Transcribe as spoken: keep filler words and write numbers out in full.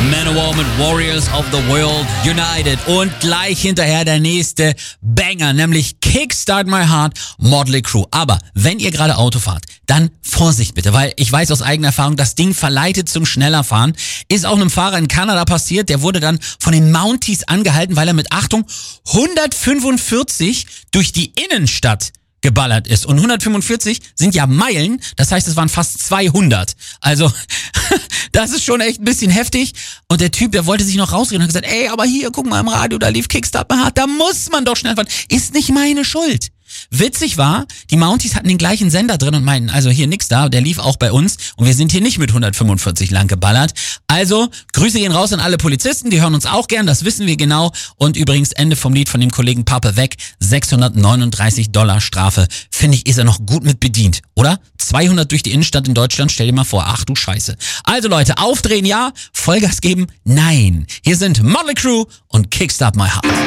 Manowar mit Warriors of the World United. Und gleich hinterher der nächste Banger, nämlich Kickstart My Heart, Motley Crue. Aber wenn ihr gerade Auto fahrt, dann Vorsicht bitte, weil ich weiß aus eigener Erfahrung, das Ding verleitet zum Schnellerfahren. Ist auch einem Fahrer in Kanada passiert, der wurde dann von den Mounties angehalten, weil er mit, Achtung, hundertfünfundvierzig durch die Innenstadt geballert ist. Und hundertfünfundvierzig sind ja Meilen, das heißt, es waren fast zweihundert. Also, das ist schon echt ein bisschen heftig. Und der Typ, der wollte sich noch rausreden und hat gesagt, ey, aber hier, guck mal im Radio, da lief Kickstart My Heart, da muss man doch schnell fahren. Ist nicht meine Schuld. Witzig war, die Mounties hatten den gleichen Sender drin und meinten, also hier nix da, der lief auch bei uns und wir sind hier nicht mit hundertfünfundvierzig lang geballert. Also, Grüße gehen raus an alle Polizisten, die hören uns auch gern, das wissen wir genau. Und übrigens, Ende vom Lied von dem Kollegen Pape weg, sechshundertneununddreißig Dollar Strafe. Finde ich, ist er noch gut mit bedient, oder? zweihundert durch die Innenstadt in Deutschland, stell dir mal vor, ach du Scheiße. Also Leute, aufdrehen ja, Vollgas geben, nein. Hier sind Motley Crue und Kickstart My Heart.